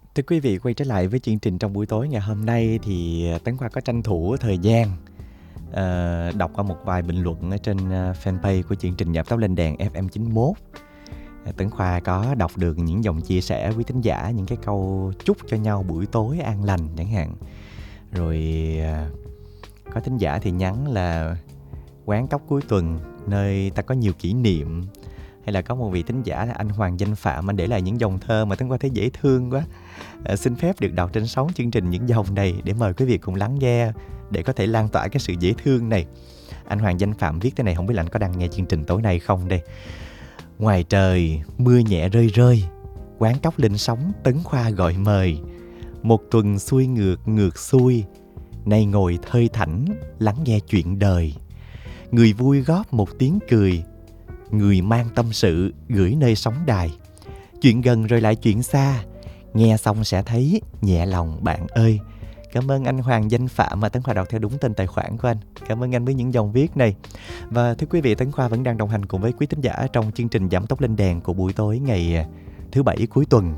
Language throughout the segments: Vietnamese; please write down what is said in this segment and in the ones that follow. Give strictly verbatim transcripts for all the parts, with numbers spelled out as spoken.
Thưa quý vị, quay trở lại với chương trình trong buổi tối ngày hôm nay thì Tấn Khoa có tranh thủ thời gian ờ, đọc qua một vài bình luận ở trên ờ, fanpage của chương trình Giảm Tốc Lên Đèn ép em chín mốt. Ờ, Tấn Khoa có đọc được những dòng chia sẻ quý thính giả, những cái câu chúc cho nhau buổi tối an lành chẳng hạn. Rồi ờ, có thính giả thì nhắn là quán cóc cuối tuần nơi ta có nhiều kỷ niệm. Hay là có một vị thính giả là anh Hoàng Danh Phạm, anh để lại những dòng thơ mà Tấn Khoa thấy dễ thương quá. À, xin phép được đọc trên sóng chương trình những dòng này để mời quý vị cùng lắng nghe, để có thể lan tỏa cái sự dễ thương này. Anh Hoàng Danh Phạm viết thế này, không biết là anh có đang nghe chương trình tối nay không đây. Ngoài trời mưa nhẹ rơi rơi, quán cóc lên sóng Tấn Khoa gọi mời. Một tuần xuôi ngược ngược xuôi, nay ngồi thơi thảnh lắng nghe chuyện đời. Người vui góp một tiếng cười, người mang tâm sự gửi nơi sóng đài. Chuyện gần rồi lại chuyện xa, nghe xong sẽ thấy nhẹ lòng bạn ơi. Cảm ơn anh Hoàng Danh Phạm, mà Tấn Khoa đọc theo đúng tên tài khoản của anh. Cảm ơn anh với những dòng viết này. Và thưa quý vị, Tấn Khoa vẫn đang đồng hành cùng với quý thính giả trong chương trình Giảm Tốc Lên Đèn của buổi tối ngày thứ bảy cuối tuần.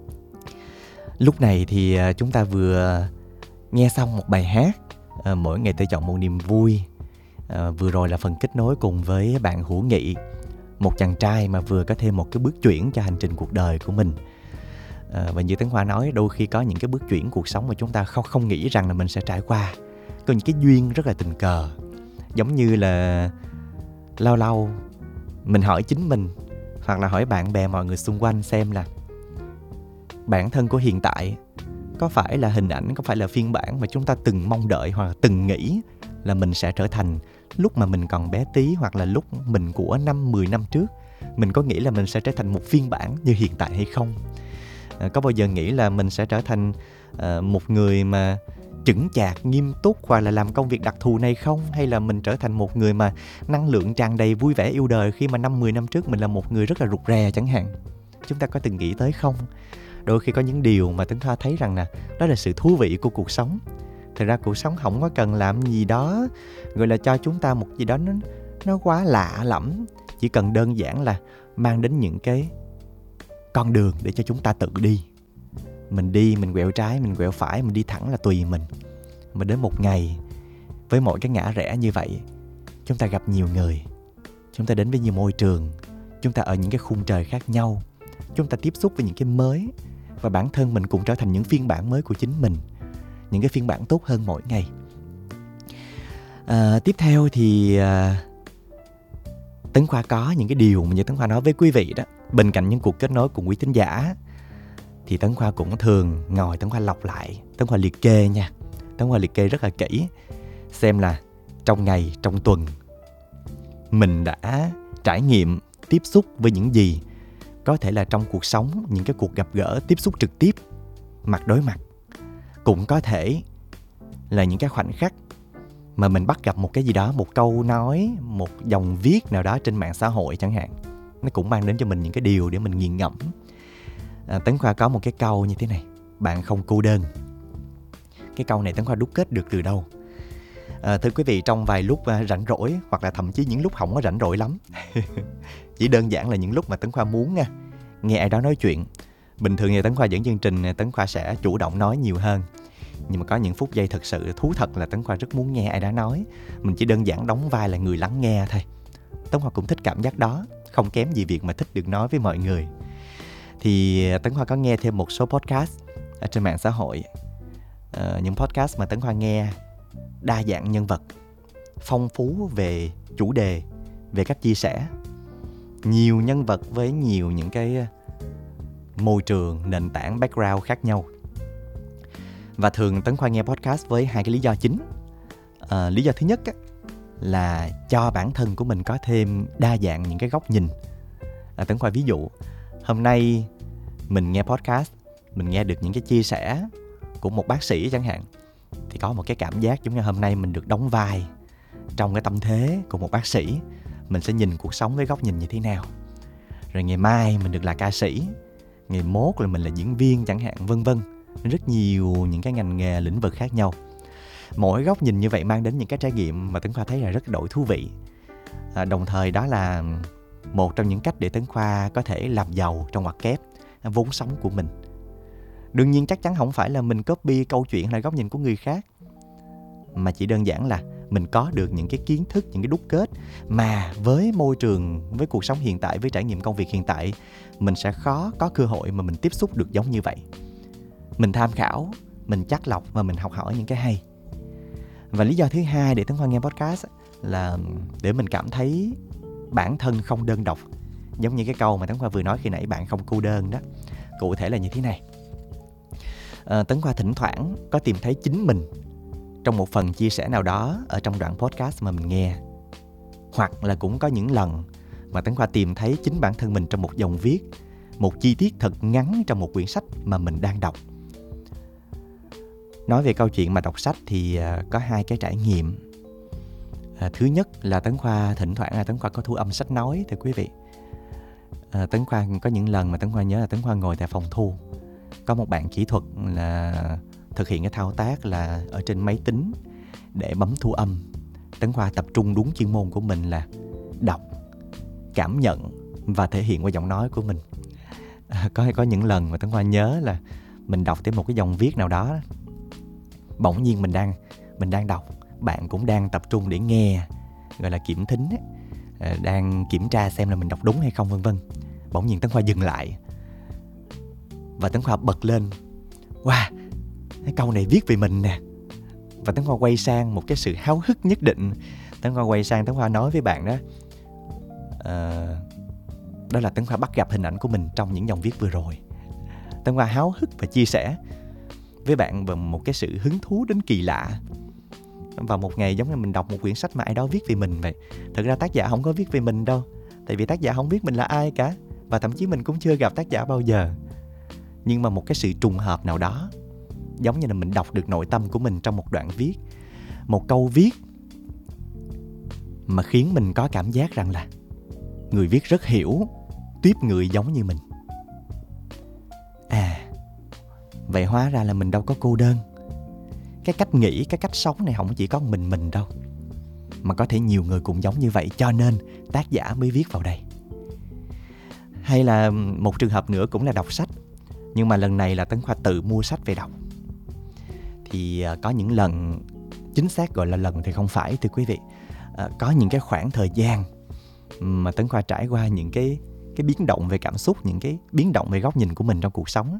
Lúc này thì chúng ta vừa nghe xong một bài hát à, Mỗi ngày tôi chọn một niềm vui. à, Vừa rồi là phần kết nối cùng với bạn Hữu Nghị, một chàng trai mà vừa có thêm một cái bước chuyển cho hành trình cuộc đời của mình. À, và như Tấn Khoa nói, đôi khi có những cái bước chuyển cuộc sống mà chúng ta không không nghĩ rằng là mình sẽ trải qua. Có những cái duyên rất là tình cờ. Giống như là lâu lâu mình hỏi chính mình, hoặc là hỏi bạn bè mọi người xung quanh xem là bản thân của hiện tại có phải là hình ảnh, có phải là phiên bản mà chúng ta từng mong đợi hoặc là từng nghĩ là mình sẽ trở thành lúc mà mình còn bé tí, hoặc là lúc mình của năm, mười năm trước. Mình có nghĩ là mình sẽ trở thành một phiên bản như hiện tại hay không? À, có bao giờ nghĩ là mình sẽ trở thành à, một người mà chững chạc, nghiêm túc, hoặc là làm công việc đặc thù này không? Hay là mình trở thành một người mà năng lượng tràn đầy, vui vẻ, yêu đời, khi mà năm, mười năm trước mình là một người rất là rụt rè chẳng hạn? Chúng ta có từng nghĩ tới không? Đôi khi có những điều mà Tấn Khoa thấy rằng là đó là sự thú vị của cuộc sống. Thật ra cuộc sống không có cần làm gì đó gọi là cho chúng ta một gì đó nó, nó quá lạ lẫm. Chỉ cần đơn giản là mang đến những cái con đường để cho chúng ta tự đi. Mình đi, mình quẹo trái, mình quẹo phải, mình đi thẳng là tùy mình. Mà đến một ngày, với mỗi cái ngã rẽ như vậy, chúng ta gặp nhiều người, chúng ta đến với nhiều môi trường, chúng ta ở những cái khung trời khác nhau, chúng ta tiếp xúc với những cái mới, và bản thân mình cũng trở thành những phiên bản mới của chính mình, những cái phiên bản tốt hơn mỗi ngày. à, Tiếp theo thì à, Tấn Khoa có những cái điều mà như Tấn Khoa nói với quý vị đó. Bên cạnh những cuộc kết nối cùng quý thính giả thì Tấn Khoa cũng thường ngồi Tấn Khoa lọc lại, Tấn Khoa liệt kê nha. Tấn Khoa liệt kê rất là kỹ, xem là trong ngày, trong tuần mình đã trải nghiệm, tiếp xúc với những gì. Có thể là trong cuộc sống, những cái cuộc gặp gỡ, tiếp xúc trực tiếp, mặt đối mặt. Cũng có thể là những cái khoảnh khắc mà mình bắt gặp một cái gì đó, một câu nói, một dòng viết nào đó trên mạng xã hội chẳng hạn. Nó cũng mang đến cho mình những cái điều để mình nghiền ngẫm. à, Tấn Khoa có một cái câu như thế này: bạn không cô đơn. Cái câu này Tấn Khoa đúc kết được từ đâu? à, Thưa quý vị, trong vài lúc uh, rảnh rỗi, hoặc là thậm chí những lúc không có rảnh rỗi lắm chỉ đơn giản là những lúc mà Tấn Khoa muốn nha, nghe ai đó nói chuyện. Bình thường thì Tấn Khoa dẫn chương trình, Tấn Khoa sẽ chủ động nói nhiều hơn. Nhưng mà có những phút giây thật sự thú thật là Tấn Khoa rất muốn nghe ai đó nói. Mình chỉ đơn giản đóng vai là người lắng nghe thôi. Tấn Khoa cũng thích cảm giác đó, không kém gì việc mà thích được nói với mọi người. Thì Tấn Khoa có nghe thêm một số podcast ở trên mạng xã hội. à, Những podcast mà Tấn Khoa nghe đa dạng nhân vật, phong phú về chủ đề, về cách chia sẻ. Nhiều nhân vật với nhiều những cái môi trường, nền tảng, background khác nhau. Và thường Tấn Khoa nghe podcast với hai cái lý do chính. à, Lý do thứ nhất á, là cho bản thân của mình có thêm đa dạng những cái góc nhìn. à, Tấn Khoa ví dụ, hôm nay mình nghe podcast, mình nghe được những cái chia sẻ của một bác sĩ chẳng hạn, thì có một cái cảm giác giống như hôm nay mình được đóng vai trong cái tâm thế của một bác sĩ. Mình sẽ nhìn cuộc sống với góc nhìn như thế nào. Rồi ngày mai mình được là ca sĩ, ngày mốt là mình là diễn viên chẳng hạn, vân vân. Rất nhiều những cái ngành nghề, lĩnh vực khác nhau. Mỗi góc nhìn như vậy mang đến những cái trải nghiệm mà Tấn Khoa thấy là rất đổi thú vị. à, Đồng thời đó là một trong những cách để Tấn Khoa có thể làm giàu trong ngoặc kép vốn sống của mình. Đương nhiên chắc chắn không phải là mình copy câu chuyện hay là góc nhìn của người khác, mà chỉ đơn giản là mình có được những cái kiến thức, những cái đúc kết mà với môi trường, với cuộc sống hiện tại, với trải nghiệm công việc hiện tại, mình sẽ khó có cơ hội mà mình tiếp xúc được giống như vậy. Mình tham khảo, mình chắt lọc và mình học hỏi những cái hay. Và lý do thứ hai để Tấn Khoa nghe podcast là để mình cảm thấy bản thân không đơn độc. Giống như cái câu mà Tấn Khoa vừa nói khi nãy, bạn không cô đơn đó. Cụ thể là như thế này. à, Tấn Khoa thỉnh thoảng có tìm thấy chính mình trong một phần chia sẻ nào đó ở trong đoạn podcast mà mình nghe. Hoặc là cũng có những lần mà Tấn Khoa tìm thấy chính bản thân mình trong một dòng viết, một chi tiết thật ngắn trong một quyển sách mà mình đang đọc. Nói về câu chuyện mà đọc sách thì có hai cái trải nghiệm. à, Thứ nhất là Tấn Khoa thỉnh thoảng là Tấn Khoa có thu âm sách nói, thưa quý vị. à, Tấn Khoa có những lần mà Tấn Khoa nhớ là Tấn Khoa ngồi tại phòng thu, có một bạn kỹ thuật là thực hiện cái thao tác là ở trên máy tính để bấm thu âm. Tấn Khoa tập trung đúng chuyên môn của mình là đọc, cảm nhận và thể hiện qua giọng nói của mình. à, có, có những lần mà Tấn Khoa nhớ là mình đọc tới một cái dòng viết nào đó, bỗng nhiên mình đang, mình đang đọc, bạn cũng đang tập trung để nghe, gọi là kiểm thính ấy, à, đang kiểm tra xem là mình đọc đúng hay không vân vân. Bỗng nhiên Tấn Khoa dừng lại và Tấn Khoa bật lên: wow, cái câu này viết về mình nè. Và Tấn Khoa quay sang một cái sự háo hức nhất định. Tấn Khoa quay sang Tấn Khoa nói với bạn đó, à, đó là Tấn Khoa bắt gặp hình ảnh của mình trong những dòng viết vừa rồi. Tấn Khoa háo hức và chia sẻ với bạn về một cái sự hứng thú đến kỳ lạ. Vào một ngày giống như mình đọc một quyển sách mà ai đó viết về mình vậy. Thực ra tác giả không có viết về mình đâu, tại vì tác giả không biết mình là ai cả, và thậm chí mình cũng chưa gặp tác giả bao giờ. Nhưng mà một cái sự trùng hợp nào đó, giống như là mình đọc được nội tâm của mình trong một đoạn viết, một câu viết mà khiến mình có cảm giác rằng là người viết rất hiểu tuýp người giống như mình. À, vậy hóa ra là mình đâu có cô đơn. Cái cách nghĩ, cái cách sống này không chỉ có mình mình đâu, mà có thể nhiều người cùng giống như vậy, cho nên tác giả mới viết vào đây. Hay là một trường hợp nữa cũng là đọc sách, nhưng mà lần này là Tấn Khoa tự mua sách về đọc. Thì có những lần, chính xác gọi là lần thì không phải, thưa quý vị, à, có những cái khoảng thời gian mà Tấn Khoa trải qua những cái, cái biến động về cảm xúc, những cái biến động về góc nhìn của mình trong cuộc sống.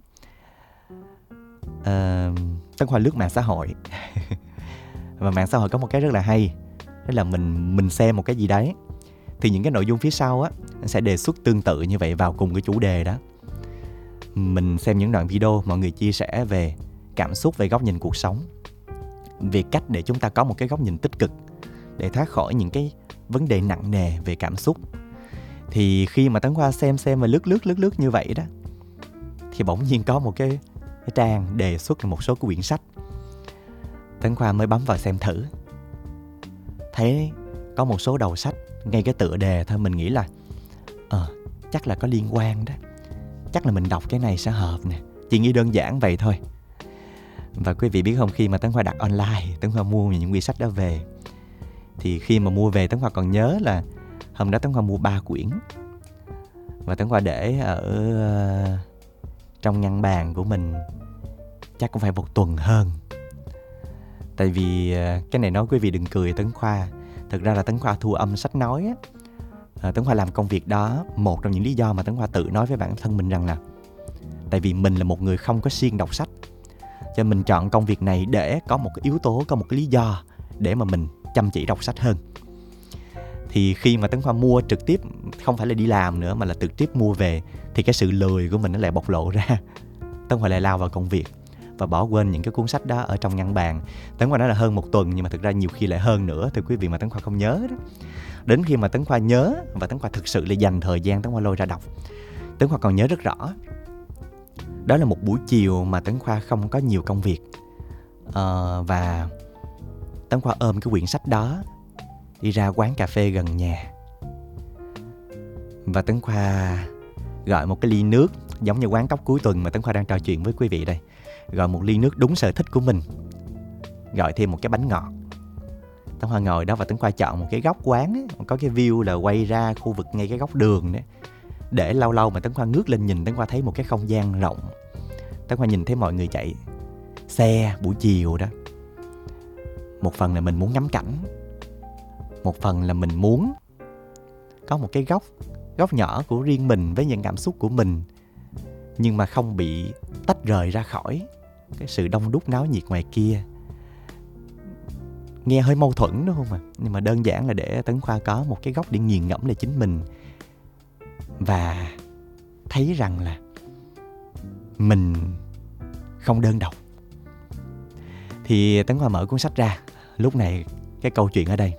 à, Tấn Khoa lướt mạng xã hội và mạng xã hội có một cái rất là hay, đó là mình, mình xem một cái gì đấy thì những cái nội dung phía sau á sẽ đề xuất tương tự như vậy vào cùng cái chủ đề đó. Mình xem những đoạn video mọi người chia sẻ về cảm xúc, về góc nhìn cuộc sống, về cách để chúng ta có một cái góc nhìn tích cực để thoát khỏi những cái vấn đề nặng nề về cảm xúc. Thì khi mà Tấn Khoa xem xem và lướt lướt lướt lướt như vậy đó, thì bỗng nhiên có một cái, cái trang đề xuất một số cái quyển sách. Tấn Khoa mới bấm vào xem thử, thấy có một số đầu sách, ngay cái tựa đề thôi mình nghĩ là Ờ, chắc là có liên quan đó, chắc là mình đọc cái này sẽ hợp nè. Chỉ nghĩ đơn giản vậy thôi. Và quý vị biết không, khi mà Tấn Khoa đặt online, Tấn Khoa mua những quyển sách đó về, thì khi mà mua về Tấn Khoa còn nhớ là hôm đó Tấn Khoa mua ba quyển, và Tấn Khoa để ở uh, trong ngăn bàn của mình chắc cũng phải một tuần hơn. Tại vì uh, cái này nói quý vị đừng cười Tấn Khoa, thực ra là Tấn Khoa thu âm sách nói á. À, Tấn Khoa làm công việc đó, một trong những lý do mà Tấn Khoa tự nói với bản thân mình rằng là tại vì mình là một người không có siêng đọc sách, cho mình chọn công việc này để có một cái yếu tố, có một cái lý do để mà mình chăm chỉ đọc sách hơn. Thì khi mà Tấn Khoa mua trực tiếp, không phải là đi làm nữa mà là trực tiếp mua về, thì cái sự lười của mình nó lại bộc lộ ra. Tấn Khoa lại lao vào công việc và bỏ quên những cái cuốn sách đó ở trong ngăn bàn. Tấn Khoa nói là hơn một tuần, nhưng mà thực ra nhiều khi lại hơn nữa, thưa quý vị, mà Tấn Khoa không nhớ đó. Đến khi mà Tấn Khoa nhớ và Tấn Khoa thực sự là dành thời gian Tấn Khoa lôi ra đọc, Tấn Khoa còn nhớ rất rõ. Đó là một buổi chiều mà Tấn Khoa không có nhiều công việc, à, và Tấn Khoa ôm cái quyển sách đó đi ra quán cà phê gần nhà. Và Tấn Khoa gọi một cái ly nước, giống như quán cóc cuối tuần mà Tấn Khoa đang trò chuyện với quý vị đây. Gọi một ly nước đúng sở thích của mình, gọi thêm một cái bánh ngọt. Tấn Khoa ngồi đó và Tấn Khoa chọn một cái góc quán ấy, có cái view là quay ra khu vực ngay cái góc đường đấy, để lâu lâu mà Tấn Khoa ngước lên nhìn, Tấn Khoa thấy một cái không gian rộng. Tấn Khoa nhìn thấy mọi người chạy xe buổi chiều đó, một phần là mình muốn ngắm cảnh, một phần là mình muốn có một cái góc góc nhỏ của riêng mình với những cảm xúc của mình, nhưng mà không bị tách rời ra khỏi cái sự đông đúc náo nhiệt ngoài kia. Nghe hơi mâu thuẫn đúng không ạ? Nhưng mà đơn giản là để Tấn Khoa có một cái góc để nghiền ngẫm lại chính mình và thấy rằng là mình không đơn độc. Thì Tấn Khoa mở cuốn sách ra. Lúc này cái câu chuyện ở đây,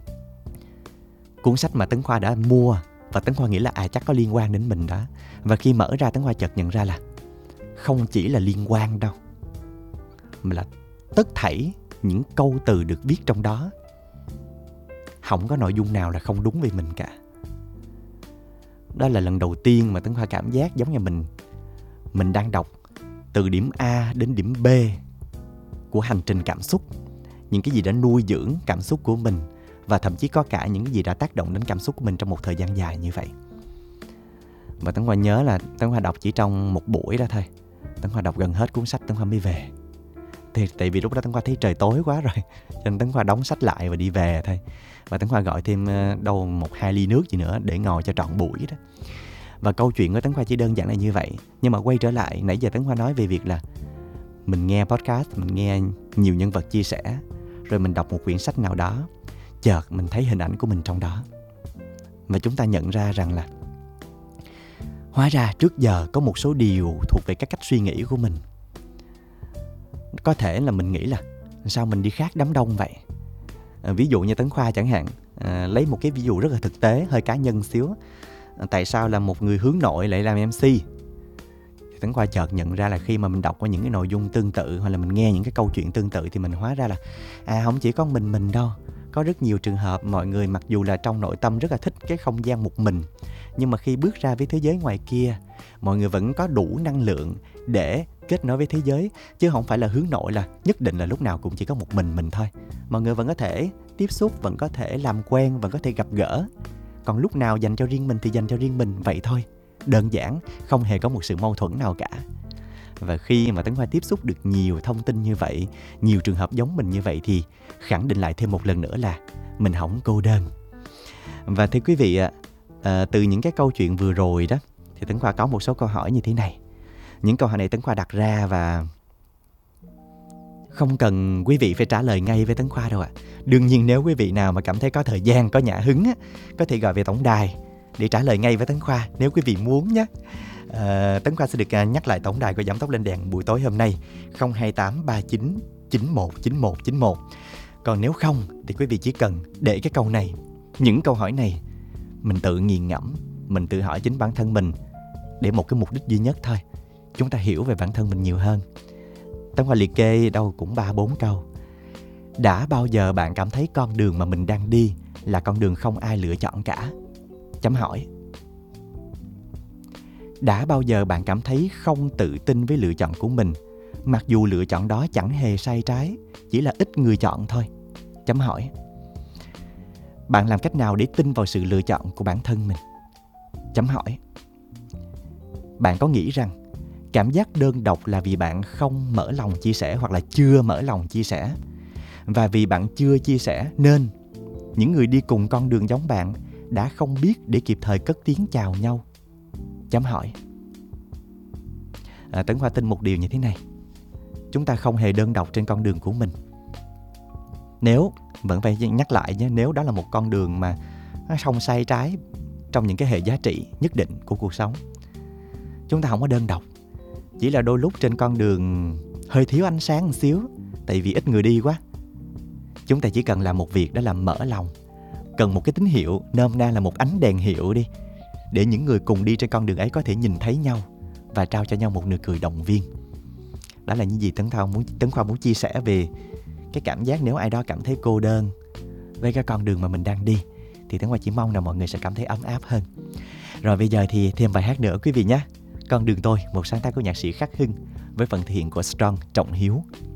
cuốn sách mà Tấn Khoa đã mua và Tấn Khoa nghĩ là à chắc có liên quan đến mình đó. Và khi mở ra, Tấn Khoa chợt nhận ra là không chỉ là liên quan đâu, mà là tất thảy những câu từ được viết trong đó không có nội dung nào là không đúng về mình cả. Đó là lần đầu tiên mà Tấn Khoa cảm giác giống như mình Mình đang đọc từ điểm A đến điểm B của hành trình cảm xúc, những cái gì đã nuôi dưỡng cảm xúc của mình, và thậm chí có cả những cái gì đã tác động đến cảm xúc của mình trong một thời gian dài như vậy. Và Tấn Khoa nhớ là Tấn Khoa đọc chỉ trong một buổi đó thôi. Tấn Khoa đọc gần hết cuốn sách Tấn Khoa mới về. Thì tại vì lúc đó Tấn Khoa thấy trời tối quá rồi, cho nên Tấn Khoa đóng sách lại và đi về thôi. Và Tấn Khoa gọi thêm đâu một hai ly nước gì nữa để ngồi cho trọn buổi đó. Và câu chuyện của Tấn Khoa chỉ đơn giản là như vậy. Nhưng mà quay trở lại, nãy giờ Tấn Khoa nói về việc là mình nghe podcast, mình nghe nhiều nhân vật chia sẻ, rồi mình đọc một quyển sách nào đó, chợt mình thấy hình ảnh của mình trong đó. Và chúng ta nhận ra rằng là hóa ra trước giờ có một số điều thuộc về các cách suy nghĩ của mình. Có thể là mình nghĩ là sao mình đi khác đám đông vậy. à, Ví dụ như Tấn Khoa chẳng hạn, à, lấy một cái ví dụ rất là thực tế, hơi cá nhân xíu. à, Tại sao là một người hướng nội lại làm em xê? Thì Tấn Khoa chợt nhận ra là khi mà mình đọc qua những cái nội dung tương tự, hoặc là mình nghe những cái câu chuyện tương tự, thì mình hóa ra là à không chỉ có mình mình đâu. Có rất nhiều trường hợp mọi người mặc dù là trong nội tâm rất là thích cái không gian một mình, nhưng mà khi bước ra với thế giới ngoài kia, mọi người vẫn có đủ năng lượng để kết nối với thế giới. Chứ không phải là hướng nội là nhất định là lúc nào cũng chỉ có một mình mình thôi. Mọi người vẫn có thể tiếp xúc, vẫn có thể làm quen, vẫn có thể gặp gỡ. Còn lúc nào dành cho riêng mình thì dành cho riêng mình, vậy thôi. Đơn giản, không hề có một sự mâu thuẫn nào cả. Và khi mà Tấn Khoa tiếp xúc được nhiều thông tin như vậy, nhiều trường hợp giống mình như vậy, thì khẳng định lại thêm một lần nữa là mình không cô đơn. Và thưa quý vị ạ, à, từ những cái câu chuyện vừa rồi đó, thì Tấn Khoa có một số câu hỏi như thế này. Những câu hỏi này Tấn Khoa đặt ra và không cần quý vị phải trả lời ngay với Tấn Khoa đâu ạ. À. Đương nhiên nếu quý vị nào mà cảm thấy có thời gian, có nhã hứng á, có thể gọi về tổng đài để trả lời ngay với Tấn Khoa nếu quý vị muốn nhé. À, Tấn Khoa sẽ được nhắc lại tổng đài của Giảm Tốc Lên Đèn buổi tối hôm nay không hai tám ba chín chín một chín một chín một. Còn nếu không thì quý vị chỉ cần để cái câu này, những câu hỏi này mình tự nghiền ngẫm, mình tự hỏi chính bản thân mình để một cái mục đích duy nhất thôi. Chúng ta hiểu về bản thân mình nhiều hơn. Tấn Khoa liệt kê đâu cũng ba bốn câu. Đã bao giờ bạn cảm thấy con đường mà mình đang đi là con đường không ai lựa chọn cả? Chấm hỏi. Đã bao giờ bạn cảm thấy không tự tin với lựa chọn của mình, mặc dù lựa chọn đó chẳng hề sai trái, chỉ là ít người chọn thôi? Chấm hỏi. Bạn làm cách nào để tin vào sự lựa chọn của bản thân mình? Chấm hỏi. Bạn có nghĩ rằng cảm giác đơn độc là vì bạn không mở lòng chia sẻ hoặc là chưa mở lòng chia sẻ? Và vì bạn chưa chia sẻ nên những người đi cùng con đường giống bạn đã không biết để kịp thời cất tiếng chào nhau? Chấm hỏi. À, Tấn Khoa tin một điều như thế này. Chúng ta không hề đơn độc trên con đường của mình. Nếu, vẫn phải nhắc lại nhé, nếu đó là một con đường mà nó không sai trái trong những cái hệ giá trị nhất định của cuộc sống, chúng ta không có đơn độc. Chỉ là đôi lúc trên con đường hơi thiếu ánh sáng một xíu, tại vì ít người đi quá. Chúng ta chỉ cần làm một việc, đó là mở lòng. Cần một cái tín hiệu, nôm na là một ánh đèn hiệu đi, để những người cùng đi trên con đường ấy có thể nhìn thấy nhau và trao cho nhau một nụ cười động viên. Đó là những gì Tấn Khoa muốn, Tấn Khoa muốn chia sẻ về cái cảm giác nếu ai đó cảm thấy cô đơn với cái con đường mà mình đang đi, thì Tấn Khoa chỉ mong là mọi người sẽ cảm thấy ấm áp hơn. Rồi bây giờ thì thêm bài hát nữa quý vị nhé. Con đường tôi, một sáng tác của nhạc sĩ Khắc Hưng với phần thể hiện của Strong Trọng Hiếu.